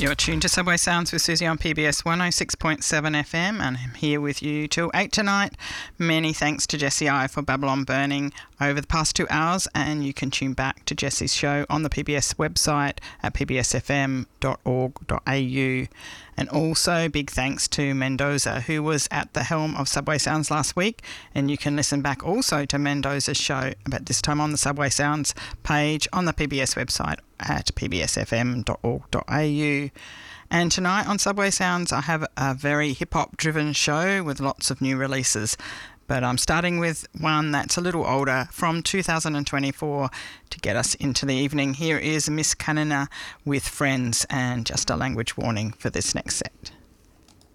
You're tuned to Subway Sounds with Susie on PBS 106.7 FM, and I'm here with you till 8 tonight. Many thanks to Jessie I for Babylon Burning over the past 2 hours, and you can tune back to Jessie's show on the PBS website at pbsfm.org.au. And also big thanks to Mendoza, who was at the helm of Subway Sounds last week, and you can listen back also to Mendoza's show about this time on the Subway Sounds page on the PBS website at pbsfm.org.au. And tonight on Subway Sounds I have a very hip-hop driven show with lots of new releases, but I'm starting with one that's a little older, from 2024, to get us into the evening. Here is Miss Kanina with Friends, and just a language warning for this next set.